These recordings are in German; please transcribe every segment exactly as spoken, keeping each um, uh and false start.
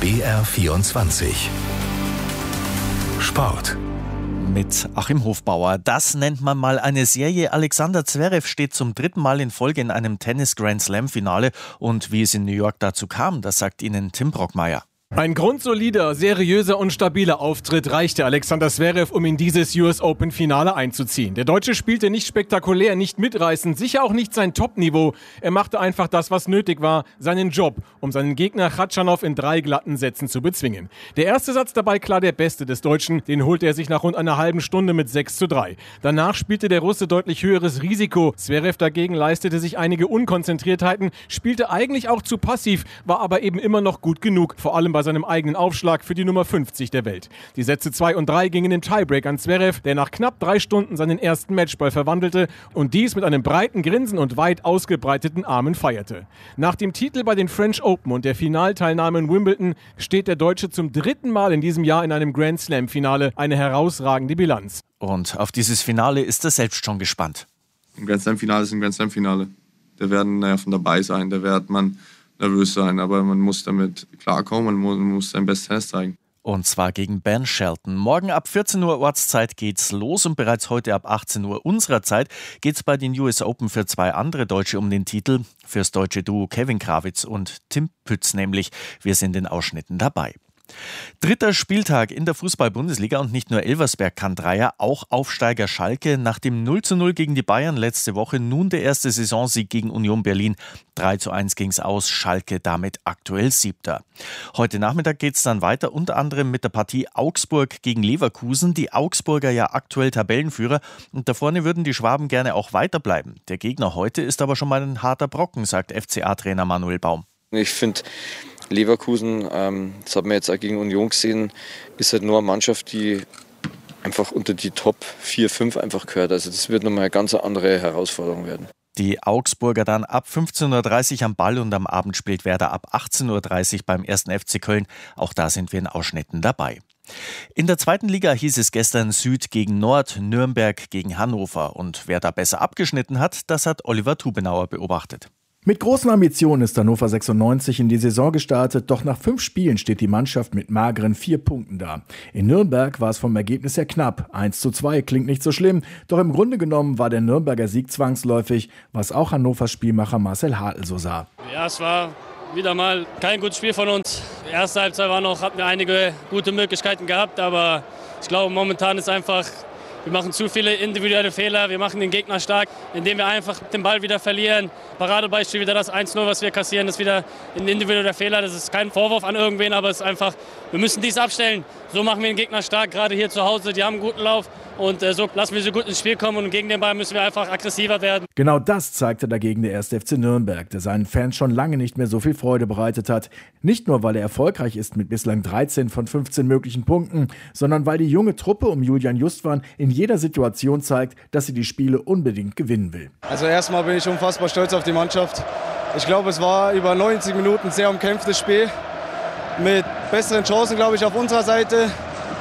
B R vierundzwanzig Sport. Mit Achim Hofbauer. Das nennt man mal eine Serie. Alexander Zverev steht zum dritten Mal in Folge in einem Tennis-Grand-Slam-Finale. Und wie es in New York dazu kam, das sagt Ihnen Tim Brockmeier. Ein grundsolider, seriöser und stabiler Auftritt reichte Alexander Zverev, um in dieses U S Open-Finale einzuziehen. Der Deutsche spielte nicht spektakulär, nicht mitreißend, sicher auch nicht sein Top-Niveau. Er machte einfach das, was nötig war, seinen Job, um seinen Gegner Khachanov in drei glatten Sätzen zu bezwingen. Der erste Satz dabei klar der beste des Deutschen, den holte er sich nach rund einer halben Stunde mit sechs zu drei. Danach spielte der Russe deutlich höheres Risiko. Zverev dagegen leistete sich einige Unkonzentriertheiten, spielte eigentlich auch zu passiv, war aber eben immer noch gut genug, vor allem bei bei seinem eigenen Aufschlag für die Nummer fünfzig der Welt. Die Sätze zwei und drei gingen im Tiebreak an Zverev, der nach knapp drei Stunden seinen ersten Matchball verwandelte und dies mit einem breiten Grinsen und weit ausgebreiteten Armen feierte. Nach dem Titel bei den French Open und der Finalteilnahme in Wimbledon steht der Deutsche zum dritten Mal in diesem Jahr in einem Grand Slam-Finale, eine herausragende Bilanz. Und auf dieses Finale ist er selbst schon gespannt. Ein Grand Slam-Finale ist ein Grand Slam-Finale. Da werden Nerven dabei sein, da wird man nervös sein, aber man muss damit klarkommen, man muss, man muss sein Bestes Tennis zeigen. Und zwar gegen Ben Shelton. Morgen ab vierzehn Uhr Ortszeit geht's los und bereits heute ab achtzehn Uhr unserer Zeit geht's bei den U S Open für zwei andere Deutsche um den Titel. Fürs deutsche Duo Kevin Krawitz und Tim Pütz nämlich. Wir sind in Ausschnitten dabei. Dritter Spieltag in der Fußball-Bundesliga und nicht nur Elversberg kann Dreier, auch Aufsteiger Schalke. Nach dem null zu null gegen die Bayern letzte Woche nun der erste Saisonsieg gegen Union Berlin. drei zu eins ging's aus, Schalke damit aktuell Siebter. Heute Nachmittag geht's dann weiter, unter anderem mit der Partie Augsburg gegen Leverkusen. Die Augsburger ja aktuell Tabellenführer und da vorne würden die Schwaben gerne auch weiterbleiben. Der Gegner heute ist aber schon mal ein harter Brocken, sagt F C A-Trainer Manuel Baum. Ich finde, Leverkusen, ähm, das hat man jetzt auch gegen Union gesehen, ist halt nur eine Mannschaft, die einfach unter die Top vier, fünf einfach gehört. Also das wird nochmal eine ganz andere Herausforderung werden. Die Augsburger dann ab fünfzehn Uhr dreißig am Ball und am Abend spielt Werder ab achtzehn Uhr dreißig beim ersten F C Köln. Auch da sind wir in Ausschnitten dabei. In der zweiten Liga hieß es gestern Süd gegen Nord, Nürnberg gegen Hannover. Und wer da besser abgeschnitten hat, das hat Oliver Tubenauer beobachtet. Mit großen Ambitionen ist Hannover sechsundneunzig in die Saison gestartet, doch nach fünf Spielen steht die Mannschaft mit mageren vier Punkten da. In Nürnberg war es vom Ergebnis her knapp. eins zu zwei klingt nicht so schlimm, doch im Grunde genommen war der Nürnberger Sieg zwangsläufig, was auch Hannovers Spielmacher Marcel Hartl so sah. Ja, es war wieder mal kein gutes Spiel von uns. Die erste Halbzeit war noch, hatten wir einige gute Möglichkeiten gehabt, aber ich glaube momentan ist einfach... Wir machen zu viele individuelle Fehler, wir machen den Gegner stark, indem wir einfach den Ball wieder verlieren. Paradebeispiel wieder das eins null, was wir kassieren, das ist wieder ein individueller Fehler. Das ist kein Vorwurf an irgendwen, aber es ist einfach, wir müssen dies abstellen. So machen wir den Gegner stark, gerade hier zu Hause, die haben einen guten Lauf und äh, so lassen wir sie gut ins Spiel kommen und gegen den Ball müssen wir einfach aggressiver werden. Genau das zeigte dagegen der erste F C Nürnberg, der seinen Fans schon lange nicht mehr so viel Freude bereitet hat. Nicht nur, weil er erfolgreich ist mit bislang dreizehn von fünfzehn möglichen Punkten, sondern weil die junge Truppe um Julian Justwan in jeder Situation zeigt, dass sie die Spiele unbedingt gewinnen will. Also erstmal bin ich unfassbar stolz auf die Mannschaft. Ich glaube, es war über neunzig Minuten ein sehr umkämpftes Spiel mit besseren Chancen, glaube ich, auf unserer Seite.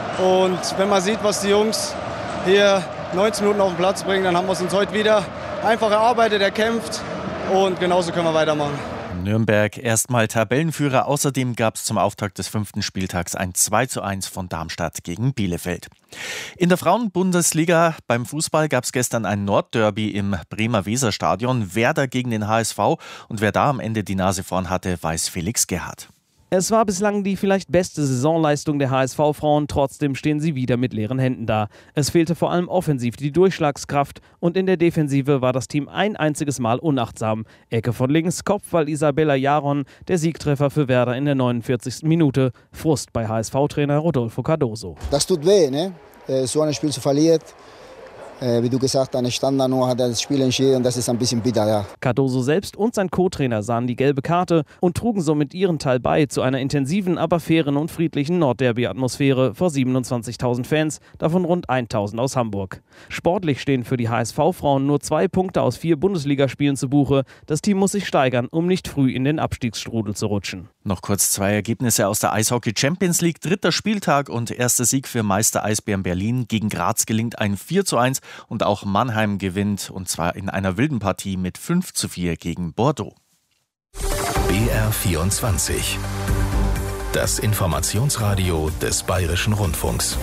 Und wenn man sieht, was die Jungs hier neunzig Minuten auf den Platz bringen, dann haben wir es uns heute wieder einfach erarbeitet, erkämpft und genauso können wir weitermachen. Nürnberg erstmal Tabellenführer. Außerdem gab es zum Auftakt des fünften Spieltags ein zwei zu eins von Darmstadt gegen Bielefeld. In der Frauenbundesliga beim Fußball gab es gestern ein Nordderby im Bremer Weserstadion. Werder gegen den H S V. Und wer da am Ende die Nase vorn hatte, weiß Felix Gerhardt. Es war bislang die vielleicht beste Saisonleistung der H S V-Frauen, trotzdem stehen sie wieder mit leeren Händen da. Es fehlte vor allem offensiv die Durchschlagskraft und in der Defensive war das Team ein einziges Mal unachtsam. Ecke von links, Kopfball Isabella Jaron, der Siegtreffer für Werder in der neunundvierzigsten Minute. Frust bei H S V-Trainer Rodolfo Cardoso. Das tut weh, ne? So ein Spiel zu verlieren. Äh, wie du gesagt hast, eine Standard nur hat er das Spiel entschieden und das ist ein bisschen bitter, ja. Cardoso selbst und sein Co-Trainer sahen die gelbe Karte und trugen somit ihren Teil bei zu einer intensiven, aber fairen und friedlichen Nordderby-Atmosphäre vor siebenundzwanzigtausend Fans, davon rund tausend aus Hamburg. Sportlich stehen für die H S V-Frauen nur zwei Punkte aus vier Bundesligaspielen zu Buche. Das Team muss sich steigern, um nicht früh in den Abstiegsstrudel zu rutschen. Noch kurz zwei Ergebnisse aus der Eishockey Champions League. Dritter Spieltag und erster Sieg für Meister Eisbären Berlin. Gegen Graz gelingt ein vier zu eins. Und auch Mannheim gewinnt, und zwar in einer wilden Partie mit fünf zu vier gegen Bordeaux. B R vierundzwanzig Das Informationsradio des Bayerischen Rundfunks.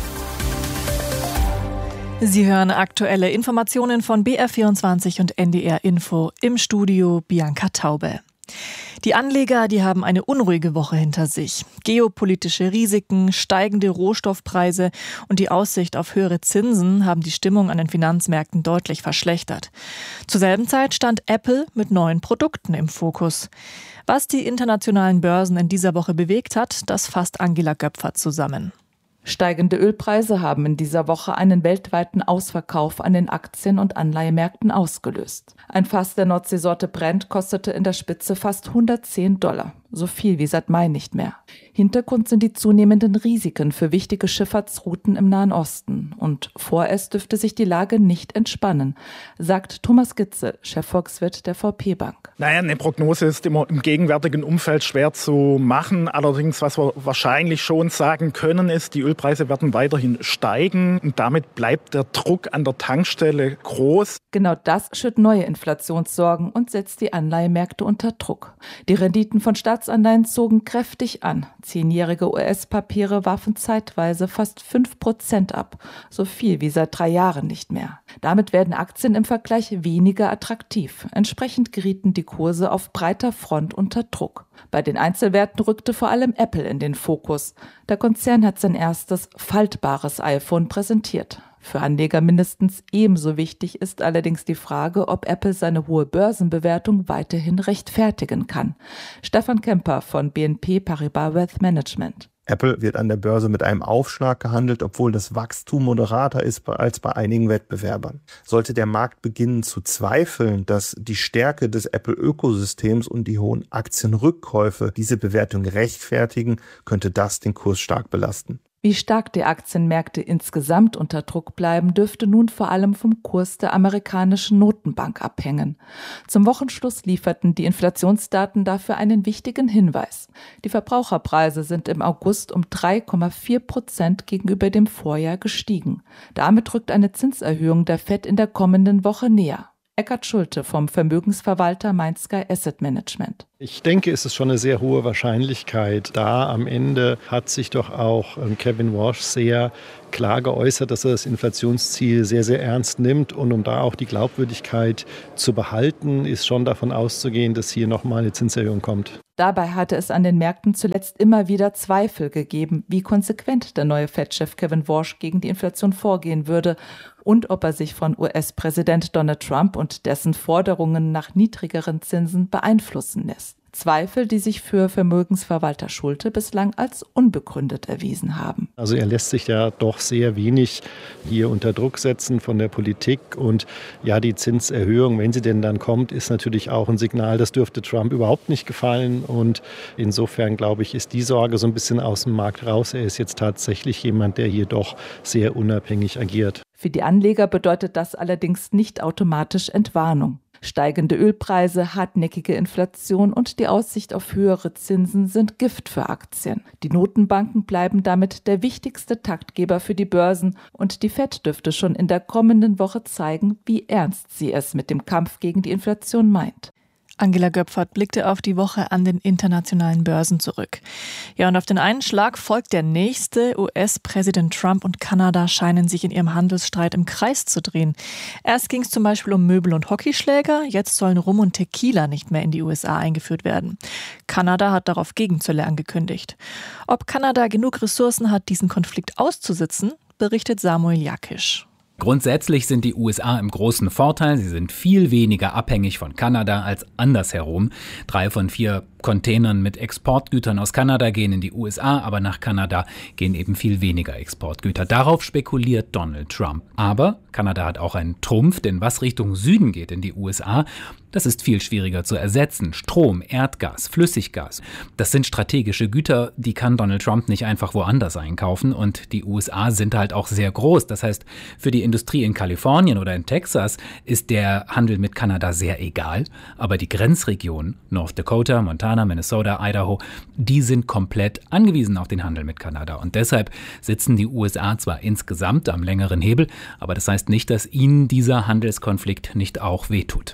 Sie hören aktuelle Informationen von B R vierundzwanzig und N D R Info, im Studio Bianca Taube. Die Anleger, die haben eine unruhige Woche hinter sich. Geopolitische Risiken, steigende Rohstoffpreise und die Aussicht auf höhere Zinsen haben die Stimmung an den Finanzmärkten deutlich verschlechtert. Zur selben Zeit stand Apple mit neuen Produkten im Fokus. Was die internationalen Börsen in dieser Woche bewegt hat, das fasst Angela Göpfert zusammen. Steigende Ölpreise haben in dieser Woche einen weltweiten Ausverkauf an den Aktien- und Anleihemärkten ausgelöst. Ein Fass der Nordseesorte Brent kostete in der Spitze fast hundertzehn Dollar, so viel wie seit Mai nicht mehr. Hintergrund sind die zunehmenden Risiken für wichtige Schifffahrtsrouten im Nahen Osten. Und vorerst dürfte sich die Lage nicht entspannen, sagt Thomas Gitzel, Chefvolkswirt der V P Bank. Naja, eine Prognose ist immer im gegenwärtigen Umfeld schwer zu machen. Allerdings, was wir wahrscheinlich schon sagen können, ist, die Ölpreise werden weiterhin steigen. Und damit bleibt der Druck an der Tankstelle groß. Genau das schürt neue Inflationssorgen und setzt die Anleihemärkte unter Druck. Die Renditen von Staatsanleihen zogen kräftig an. Zehnjährige U S-Papiere warfen zeitweise fast fünf Prozent ab, so viel wie seit drei Jahren nicht mehr. Damit werden Aktien im Vergleich weniger attraktiv. Entsprechend gerieten die Kurse auf breiter Front unter Druck. Bei den Einzelwerten rückte vor allem Apple in den Fokus. Der Konzern hat sein erstes faltbares iPhone präsentiert. Für Anleger mindestens ebenso wichtig ist allerdings die Frage, ob Apple seine hohe Börsenbewertung weiterhin rechtfertigen kann. Stefan Kemper von B N P Paribas Wealth Management. Apple wird an der Börse mit einem Aufschlag gehandelt, obwohl das Wachstum moderater ist als bei einigen Wettbewerbern. Sollte der Markt beginnen zu zweifeln, dass die Stärke des Apple-Ökosystems und die hohen Aktienrückkäufe diese Bewertung rechtfertigen, könnte das den Kurs stark belasten. Wie stark die Aktienmärkte insgesamt unter Druck bleiben, dürfte nun vor allem vom Kurs der amerikanischen Notenbank abhängen. Zum Wochenschluss lieferten die Inflationsdaten dafür einen wichtigen Hinweis. Die Verbraucherpreise sind im August um drei Komma vier Prozent gegenüber dem Vorjahr gestiegen. Damit rückt eine Zinserhöhung der Fed in der kommenden Woche näher. Eckhard Schulte vom Vermögensverwalter MindSky Asset Management. Ich denke, es ist schon eine sehr hohe Wahrscheinlichkeit da. Am Ende hat sich doch auch Kevin Warsh sehr klar geäußert, dass er das Inflationsziel sehr, sehr ernst nimmt. Und um da auch die Glaubwürdigkeit zu behalten, ist schon davon auszugehen, dass hier nochmal eine Zinserhöhung kommt. Dabei hatte es an den Märkten zuletzt immer wieder Zweifel gegeben, wie konsequent der neue Fed-Chef Kevin Warsh gegen die Inflation vorgehen würde und ob er sich von U S-Präsident Donald Trump und dessen Forderungen nach niedrigeren Zinsen beeinflussen lässt. Zweifel, die sich für Vermögensverwalter Schulte bislang als unbegründet erwiesen haben. Also er lässt sich ja doch sehr wenig hier unter Druck setzen von der Politik. Und ja, die Zinserhöhung, wenn sie denn dann kommt, ist natürlich auch ein Signal, das dürfte Trump überhaupt nicht gefallen. Und insofern, glaube ich, ist die Sorge so ein bisschen aus dem Markt raus. Er ist jetzt tatsächlich jemand, der hier doch sehr unabhängig agiert. Für die Anleger bedeutet das allerdings nicht automatisch Entwarnung. Steigende Ölpreise, hartnäckige Inflation und die Aussicht auf höhere Zinsen sind Gift für Aktien. Die Notenbanken bleiben damit der wichtigste Taktgeber für die Börsen und die Fed dürfte schon in der kommenden Woche zeigen, wie ernst sie es mit dem Kampf gegen die Inflation meint. Angela Göpfert blickte auf die Woche an den internationalen Börsen zurück. Ja, und auf den einen Schlag folgt der nächste. U S-Präsident Trump und Kanada scheinen sich in ihrem Handelsstreit im Kreis zu drehen. Erst ging es zum Beispiel um Möbel und Hockeyschläger, jetzt sollen Rum und Tequila nicht mehr in die U S A eingeführt werden. Kanada hat darauf Gegenzölle angekündigt. Ob Kanada genug Ressourcen hat, diesen Konflikt auszusitzen, berichtet Samuel Jakisch. Grundsätzlich sind die U S A im großen Vorteil. Sie sind viel weniger abhängig von Kanada als andersherum. Drei von vier Containern mit Exportgütern aus Kanada gehen in die U S A, aber nach Kanada gehen eben viel weniger Exportgüter. Darauf spekuliert Donald Trump. Aber Kanada hat auch einen Trumpf, denn was Richtung Süden geht in die U S A, das ist viel schwieriger zu ersetzen. Strom, Erdgas, Flüssiggas, das sind strategische Güter, die kann Donald Trump nicht einfach woanders einkaufen. Und die U S A sind halt auch sehr groß. Das heißt, für die Industrie in Kalifornien oder in Texas ist der Handel mit Kanada sehr egal. Aber die Grenzregionen, North Dakota, Montana, Minnesota, Idaho, die sind komplett angewiesen auf den Handel mit Kanada. Und deshalb sitzen die U S A zwar insgesamt am längeren Hebel, aber das heißt nicht, dass ihnen dieser Handelskonflikt nicht auch wehtut.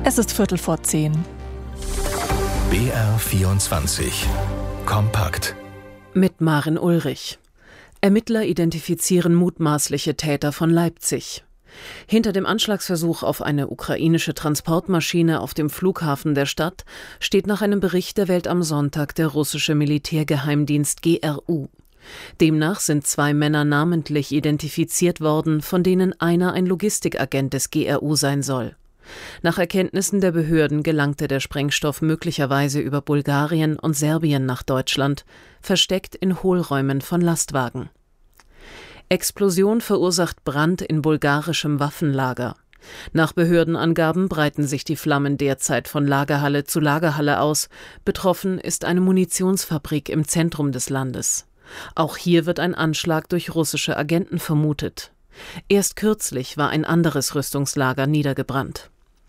Es ist Viertel vor zehn. B R vierundzwanzig. Kompakt. Mit Maren Ulrich. Ermittler identifizieren mutmaßliche Täter von Leipzig. Hinter dem Anschlagsversuch auf eine ukrainische Transportmaschine auf dem Flughafen der Stadt steht nach einem Bericht der Welt am Sonntag der russische Militärgeheimdienst G R U. Demnach sind zwei Männer namentlich identifiziert worden, von denen einer ein Logistikagent des G R U sein soll. Nach Erkenntnissen der Behörden gelangte der Sprengstoff möglicherweise über Bulgarien und Serbien nach Deutschland, versteckt in Hohlräumen von Lastwagen. Explosion verursacht Brand in bulgarischem Waffenlager. Nach Behördenangaben breiten sich die Flammen derzeit von Lagerhalle zu Lagerhalle aus. Betroffen ist eine Munitionsfabrik im Zentrum des Landes. Auch hier wird ein Anschlag durch russische Agenten vermutet. Erst kürzlich war ein anderes Rüstungslager niedergebrannt.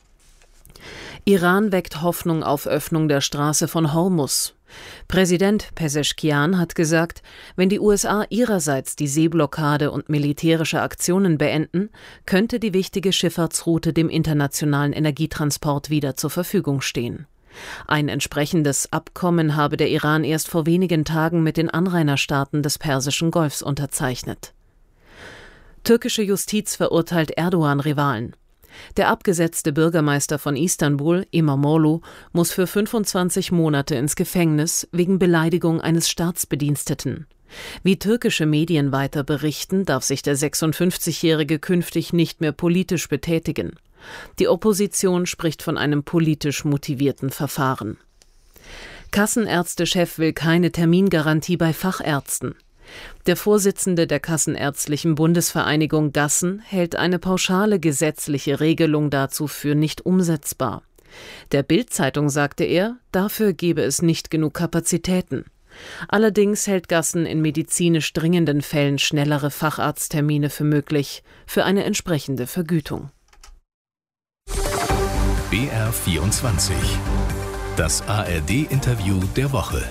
Iran weckt Hoffnung auf Öffnung der Straße von Hormuz. Präsident Pezeshkian hat gesagt, wenn die U S A ihrerseits die Seeblockade und militärische Aktionen beenden, könnte die wichtige Schifffahrtsroute dem internationalen Energietransport wieder zur Verfügung stehen. Ein entsprechendes Abkommen habe der Iran erst vor wenigen Tagen mit den Anrainerstaaten des Persischen Golfs unterzeichnet. Türkische Justiz verurteilt Erdogan-Rivalen. Der abgesetzte Bürgermeister von Istanbul, İmamoğlu, muss für fünfundzwanzig Monate ins Gefängnis wegen Beleidigung eines Staatsbediensteten. Wie türkische Medien weiter berichten, darf sich der sechsundfünfzigjährige künftig nicht mehr politisch betätigen. Die Opposition spricht von einem politisch motivierten Verfahren. Kassenärztechef will keine Termingarantie bei Fachärzten. Der Vorsitzende der Kassenärztlichen Bundesvereinigung Gassen hält eine pauschale gesetzliche Regelung dazu für nicht umsetzbar. Der Bild-Zeitung sagte er, dafür gebe es nicht genug Kapazitäten. Allerdings hält Gassen in medizinisch dringenden Fällen schnellere Facharzttermine für möglich, für eine entsprechende Vergütung. B R vierundzwanzig. Das A R D-Interview der Woche.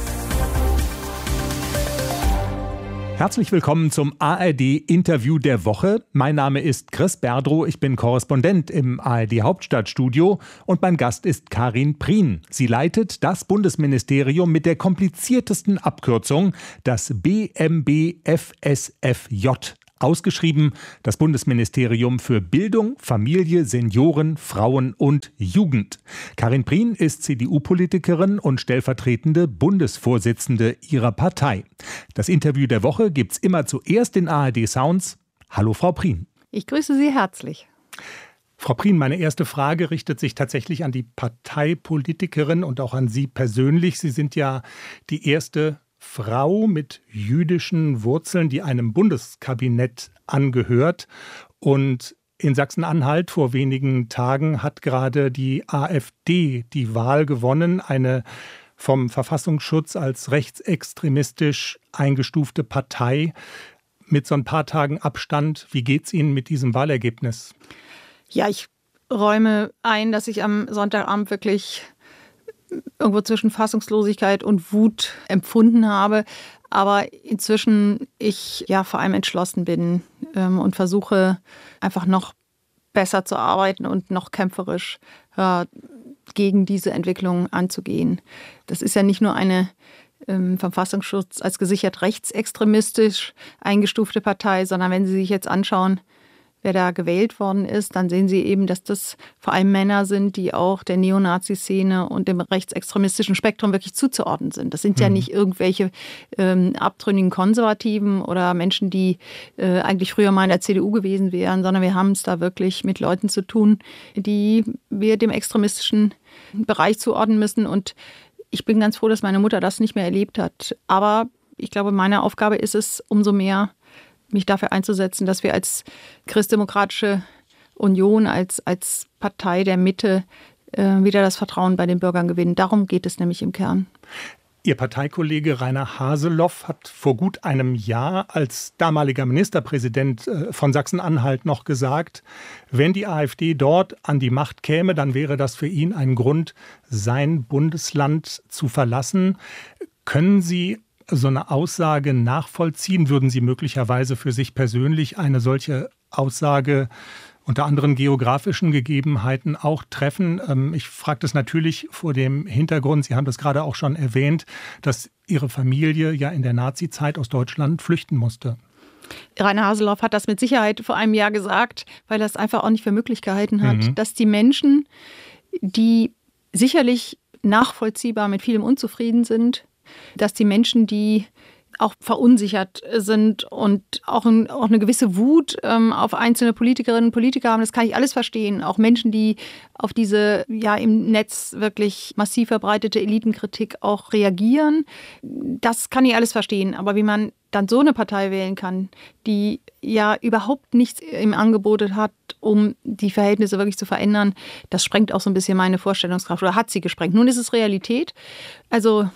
Herzlich willkommen zum A R D-Interview der Woche. Mein Name ist Chris Berdrow, ich bin Korrespondent im A R D-Hauptstadtstudio und mein Gast ist Karin Prien. Sie leitet das Bundesministerium mit der kompliziertesten Abkürzung, das B M B F S F J. Ausgeschrieben das Bundesministerium für Bildung, Familie, Senioren, Frauen und Jugend. Karin Prien ist C D U-Politikerin und stellvertretende Bundesvorsitzende ihrer Partei. Das Interview der Woche gibt's immer zuerst in A R D Sounds. Hallo Frau Prien. Ich grüße Sie herzlich. Frau Prien, meine erste Frage richtet sich tatsächlich an die Parteipolitikerin und auch an Sie persönlich. Sie sind ja die erste Frau mit jüdischen Wurzeln, die einem Bundeskabinett angehört. Und in Sachsen-Anhalt vor wenigen Tagen hat gerade die AfD die Wahl gewonnen, eine vom Verfassungsschutz als rechtsextremistisch eingestufte Partei mit so ein paar Tagen Abstand. Wie geht's Ihnen mit diesem Wahlergebnis? Ja, ich räume ein, dass ich am Sonntagabend wirklich irgendwo zwischen Fassungslosigkeit und Wut empfunden habe, aber inzwischen ich ja vor allem entschlossen bin ähm, und versuche einfach noch besser zu arbeiten und noch kämpferisch äh, gegen diese Entwicklung anzugehen. Das ist ja nicht nur eine ähm, vom Verfassungsschutz als gesichert rechtsextremistisch eingestufte Partei, sondern wenn Sie sich jetzt anschauen, wer da gewählt worden ist, dann sehen Sie eben, dass das vor allem Männer sind, die auch der Neonazi-Szene und dem rechtsextremistischen Spektrum wirklich zuzuordnen sind. Das sind mhm. ja nicht irgendwelche ähm, abtrünnigen Konservativen oder Menschen, die äh, eigentlich früher mal in der C D U gewesen wären, sondern wir haben es da wirklich mit Leuten zu tun, die wir dem extremistischen Bereich zuordnen müssen. Und ich bin ganz froh, dass meine Mutter das nicht mehr erlebt hat. Aber ich glaube, meine Aufgabe ist es, umso mehr mich dafür einzusetzen, dass wir als Christdemokratische Union, als, als Partei der Mitte äh, wieder das Vertrauen bei den Bürgern gewinnen. Darum geht es nämlich im Kern. Ihr Parteikollege Rainer Haseloff hat vor gut einem Jahr als damaliger Ministerpräsident von Sachsen-Anhalt noch gesagt, wenn die AfD dort an die Macht käme, dann wäre das für ihn ein Grund, sein Bundesland zu verlassen. Können Sie so eine Aussage nachvollziehen? Würden Sie möglicherweise für sich persönlich eine solche Aussage unter anderen geografischen Gegebenheiten auch treffen. Ähm, ich frage das natürlich vor dem Hintergrund, Sie haben das gerade auch schon erwähnt, dass Ihre Familie ja in der Nazizeit aus Deutschland flüchten musste. Rainer Haseloff hat das mit Sicherheit vor einem Jahr gesagt, weil er es einfach auch nicht für möglich gehalten hat, mhm. dass die Menschen, die sicherlich nachvollziehbar mit vielem unzufrieden sind, dass die Menschen, die auch verunsichert sind und auch, ein, auch eine gewisse Wut ähm, auf einzelne Politikerinnen und Politiker haben, das kann ich alles verstehen. Auch Menschen, die auf diese ja im Netz wirklich massiv verbreitete Elitenkritik auch reagieren, das kann ich alles verstehen. Aber wie man dann so eine Partei wählen kann, die ja überhaupt nichts im Angebot hat, um die Verhältnisse wirklich zu verändern, das sprengt auch so ein bisschen meine Vorstellungskraft oder hat sie gesprengt. Nun ist es Realität. Also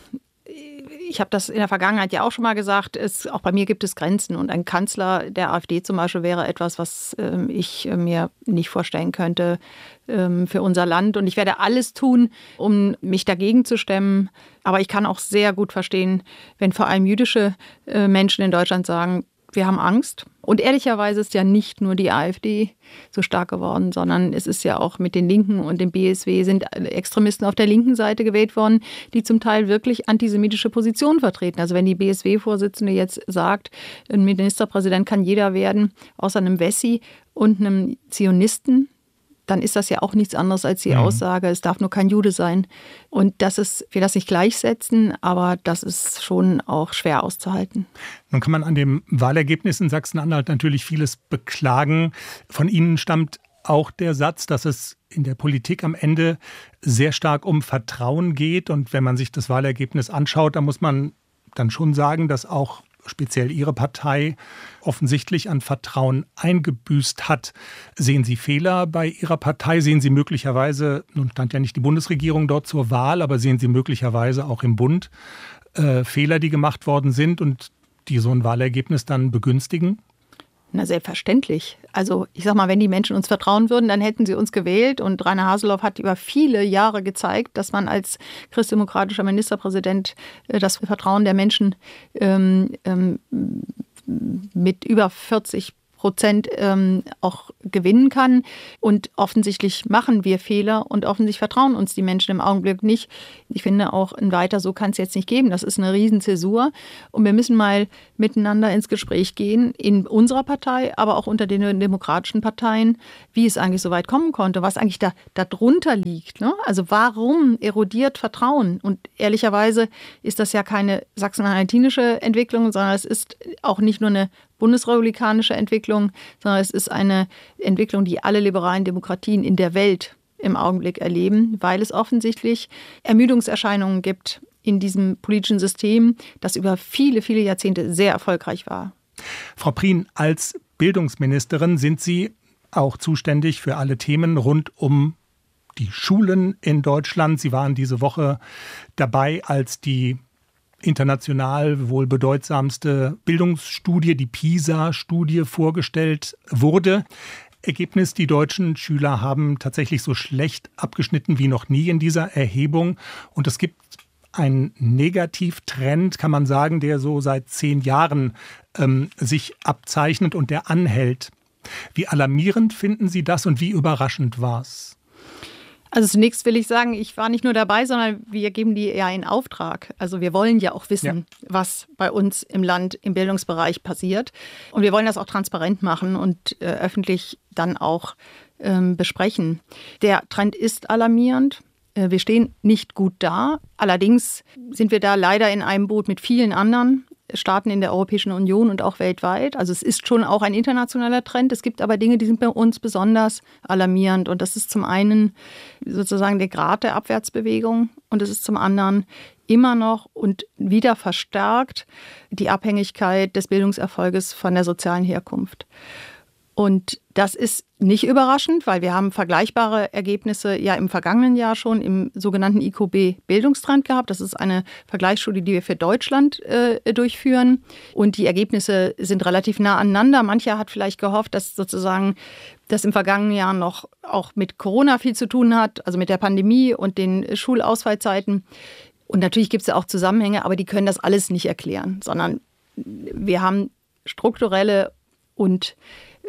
ich habe das in der Vergangenheit ja auch schon mal gesagt, es, auch bei mir gibt es Grenzen und ein Kanzler der AfD zum Beispiel wäre etwas, was ähm, ich äh, mir nicht vorstellen könnte ähm, für unser Land. Und ich werde alles tun, um mich dagegen zu stemmen. Aber ich kann auch sehr gut verstehen, wenn vor allem jüdische äh, Menschen in Deutschland sagen, wir haben Angst. Und ehrlicherweise ist ja nicht nur die AfD so stark geworden, sondern es ist ja auch mit den Linken und dem B S W sind Extremisten auf der linken Seite gewählt worden, die zum Teil wirklich antisemitische Positionen vertreten. Also wenn die B S W-Vorsitzende jetzt sagt, ein Ministerpräsident kann jeder werden, außer einem Wessi und einem Zionisten, dann ist das ja auch nichts anderes als die mhm. Aussage, es darf nur kein Jude sein. Und das ist, ich will das nicht gleichsetzen, aber das ist schon auch schwer auszuhalten. Nun kann man an dem Wahlergebnis in Sachsen-Anhalt natürlich vieles beklagen. Von Ihnen stammt auch der Satz, dass es in der Politik am Ende sehr stark um Vertrauen geht. Und wenn man sich das Wahlergebnis anschaut, dann muss man dann schon sagen, dass auch speziell Ihre Partei offensichtlich an Vertrauen eingebüßt hat. Sehen Sie Fehler bei Ihrer Partei? Sehen Sie möglicherweise, nun stand ja nicht die Bundesregierung dort zur Wahl, aber sehen Sie möglicherweise auch im Bund äh, Fehler, die gemacht worden sind und die so ein Wahlergebnis dann begünstigen? Na, selbstverständlich. Also ich sag mal, wenn die Menschen uns vertrauen würden, dann hätten sie uns gewählt. Und Rainer Haseloff hat über viele Jahre gezeigt, dass man als christdemokratischer Ministerpräsident das Vertrauen der Menschen ähm, ähm, mit über vierzig Prozent ähm, auch gewinnen kann. Und offensichtlich machen wir Fehler und offensichtlich vertrauen uns die Menschen im Augenblick nicht. Ich finde auch, ein Weiter so kann es jetzt nicht geben. Das ist eine Riesenzäsur. Und wir müssen mal miteinander ins Gespräch gehen, in unserer Partei, aber auch unter den demokratischen Parteien, wie es eigentlich so weit kommen konnte, was eigentlich da darunter liegt. Ne? Also warum erodiert Vertrauen? Und ehrlicherweise ist das ja keine sachsen-anhaltinische Entwicklung, sondern es ist auch nicht nur eine bundesrepublikanische Entwicklung, sondern es ist eine Entwicklung, die alle liberalen Demokratien in der Welt im Augenblick erleben, weil es offensichtlich Ermüdungserscheinungen gibt in diesem politischen System, das über viele, viele Jahrzehnte sehr erfolgreich war. Frau Prien, als Bildungsministerin sind Sie auch zuständig für alle Themen rund um die Schulen in Deutschland. Sie waren diese Woche dabei, als die international wohl bedeutsamste Bildungsstudie, die PISA-Studie, vorgestellt wurde. Ergebnis, die deutschen Schüler haben tatsächlich so schlecht abgeschnitten wie noch nie in dieser Erhebung. Und es gibt einen Negativtrend, kann man sagen, der so seit zehn Jahren ähm, sich abzeichnet und der anhält. Wie alarmierend finden Sie das und wie überraschend war es? Also zunächst will ich sagen, ich war nicht nur dabei, sondern wir geben die ja in Auftrag. Also wir wollen ja auch wissen, ja. was bei uns im Land im Bildungsbereich passiert. Und wir wollen das auch transparent machen und äh, öffentlich dann auch ähm, besprechen. Der Trend ist alarmierend. Äh, wir stehen nicht gut da. Allerdings sind wir da leider in einem Boot mit vielen anderen Staaten in der Europäischen Union und auch weltweit. Also es ist schon auch ein internationaler Trend. Es gibt aber Dinge, die sind bei uns besonders alarmierend. Und das ist zum einen sozusagen der Grad der Abwärtsbewegung und es ist zum anderen immer noch und wieder verstärkt die Abhängigkeit des Bildungserfolges von der sozialen Herkunft. Und das ist nicht überraschend, weil wir haben vergleichbare Ergebnisse ja im vergangenen Jahr schon im sogenannten I Q B-Bildungstrend gehabt. Das ist eine Vergleichsstudie, die wir für Deutschland äh, durchführen. Und die Ergebnisse sind relativ nah aneinander. Mancher hat vielleicht gehofft, dass sozusagen das im vergangenen Jahr noch auch mit Corona viel zu tun hat, also mit der Pandemie und den Schulausfallzeiten. Und natürlich gibt es ja auch Zusammenhänge, aber die können das alles nicht erklären, sondern wir haben strukturelle und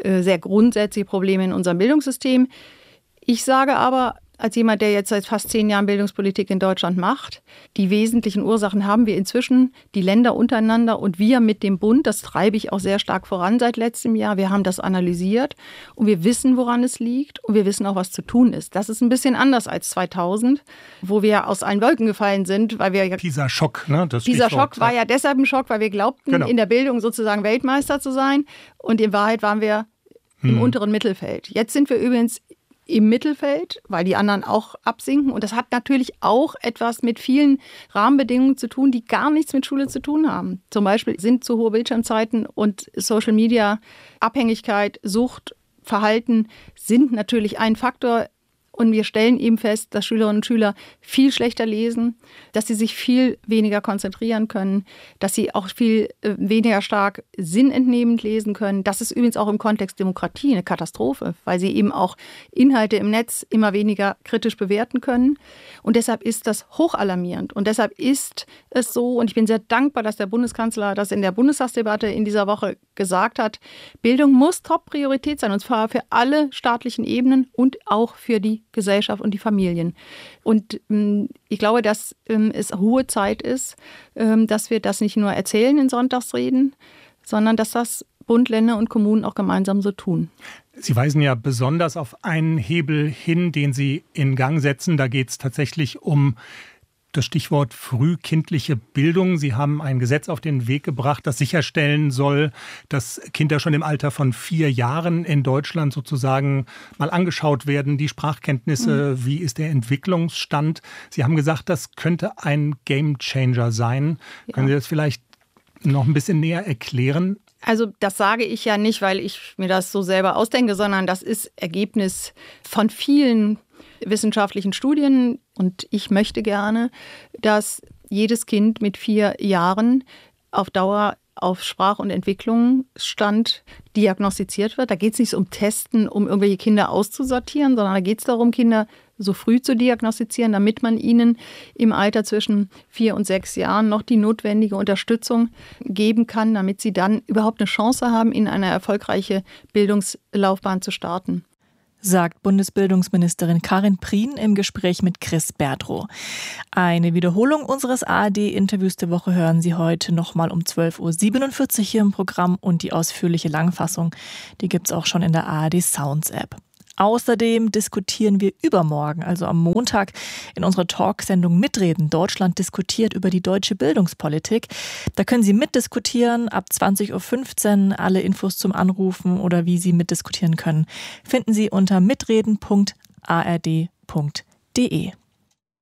sehr grundsätzliche Probleme in unserem Bildungssystem. Ich sage aber, als jemand, der jetzt seit fast zehn Jahren Bildungspolitik in Deutschland macht, die wesentlichen Ursachen haben wir inzwischen, die Länder untereinander und wir mit dem Bund. Das treibe ich auch sehr stark voran seit letztem Jahr. Wir haben das analysiert und wir wissen, woran es liegt und wir wissen auch, was zu tun ist. Das ist ein bisschen anders als zweitausend, wo wir aus allen Wolken gefallen sind, weil wir... Dieser Schock, ne? Das Dieser Stichwort, Schock war ja deshalb ein Schock, weil wir glaubten, genau. in der Bildung sozusagen Weltmeister zu sein und in Wahrheit waren wir hm. im unteren Mittelfeld. Jetzt sind wir übrigens im Mittelfeld, weil die anderen auch absinken. Und das hat natürlich auch etwas mit vielen Rahmenbedingungen zu tun, die gar nichts mit Schule zu tun haben. Zum Beispiel sind zu hohe Bildschirmzeiten und Social Media, Abhängigkeit, Sucht, Verhalten sind natürlich ein Faktor. Und wir stellen eben fest, dass Schülerinnen und Schüler viel schlechter lesen, dass sie sich viel weniger konzentrieren können, dass sie auch viel weniger stark sinnentnehmend lesen können. Das ist übrigens auch im Kontext Demokratie eine Katastrophe, weil sie eben auch Inhalte im Netz immer weniger kritisch bewerten können. Und deshalb ist das hochalarmierend. Und deshalb ist es so, und ich bin sehr dankbar, dass der Bundeskanzler das in der Bundestagsdebatte in dieser Woche gesagt hat, Bildung muss Top-Priorität sein, und zwar für alle staatlichen Ebenen und auch für die Gesellschaft und die Familien. Und ähm, ich glaube, dass ähm, es hohe Zeit ist, ähm, dass wir das nicht nur erzählen in Sonntagsreden, sondern dass das Bund, Länder und Kommunen auch gemeinsam so tun. Sie weisen ja besonders auf einen Hebel hin, den Sie in Gang setzen. Da geht es tatsächlich um das Stichwort frühkindliche Bildung. Sie haben ein Gesetz auf den Weg gebracht, das sicherstellen soll, dass Kinder schon im Alter von vier Jahren in Deutschland sozusagen mal angeschaut werden, die Sprachkenntnisse, mhm. wie ist der Entwicklungsstand. Sie haben gesagt, das könnte ein Gamechanger sein. Ja. Können Sie das vielleicht noch ein bisschen näher erklären? Also das sage ich ja nicht, weil ich mir das so selber ausdenke, sondern das ist Ergebnis von vielen wissenschaftlichen Studien. Und ich möchte gerne, dass jedes Kind mit vier Jahren auf Dauer auf Sprach- und Entwicklungsstand diagnostiziert wird. Da geht es nicht um Testen, um irgendwelche Kinder auszusortieren, sondern da geht es darum, Kinder so früh zu diagnostizieren, damit man ihnen im Alter zwischen vier und sechs Jahren noch die notwendige Unterstützung geben kann, damit sie dann überhaupt eine Chance haben, in eine erfolgreiche Bildungslaufbahn zu starten. Sagt Bundesbildungsministerin Karin Prien im Gespräch mit Chris Berdrow. Eine Wiederholung unseres A R D-Interviews der Woche hören Sie heute nochmal um zwölf Uhr siebenundvierzig hier im Programm, und die ausführliche Langfassung, die gibt's auch schon in der A R D Sounds App. Außerdem diskutieren wir übermorgen, also am Montag, in unserer Talksendung Mitreden. Deutschland diskutiert über die deutsche Bildungspolitik. Da können Sie mitdiskutieren ab zwanzig Uhr fünfzehn. Alle Infos zum Anrufen oder wie Sie mitdiskutieren können, finden Sie unter mitreden punkt a r d punkt d e.